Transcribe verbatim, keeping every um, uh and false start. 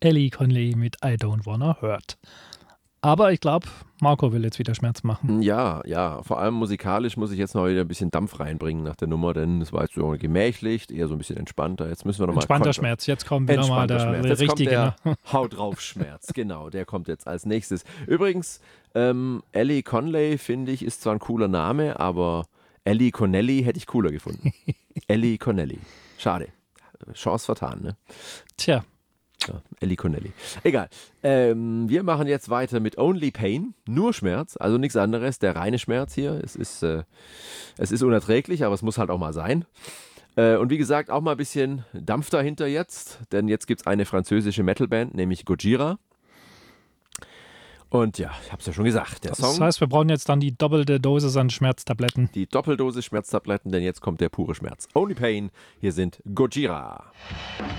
Ellie Conley mit I Don't Wanna Hurt. Aber ich glaube, Marco will jetzt wieder Schmerz machen. Ja, ja, vor allem musikalisch muss ich jetzt noch wieder ein bisschen Dampf reinbringen nach der Nummer, denn es war jetzt so gemächlich, eher so ein bisschen entspannter. Jetzt müssen wir nochmal... Entspannter Konter- Schmerz, jetzt kommt wieder mal der, Schmerz. der jetzt richtige. Kommt der Hau drauf Schmerz, genau, der kommt jetzt als nächstes. Übrigens, ähm, Ellie Conley, finde ich, ist zwar ein cooler Name, aber Ellie Connelly hätte ich cooler gefunden. Ellie Connelly, schade. Chance vertan, ne? Tja. Ja, Ellie Connelly. Egal. Ähm, wir machen jetzt weiter mit Only Pain. Nur Schmerz, also nichts anderes. Der reine Schmerz hier. Es ist, äh, es ist unerträglich, aber es muss halt auch mal sein. Äh, und wie gesagt, auch mal ein bisschen Dampf dahinter jetzt. Denn jetzt gibt es eine französische Metalband, nämlich Gojira. Und ja, ich habe es ja schon gesagt. Der Das Song, heißt, wir brauchen jetzt dann die doppelte Dosis an Schmerztabletten. die Doppeldosis Schmerztabletten, denn jetzt kommt der pure Schmerz. Only Pain. Hier sind Gojira.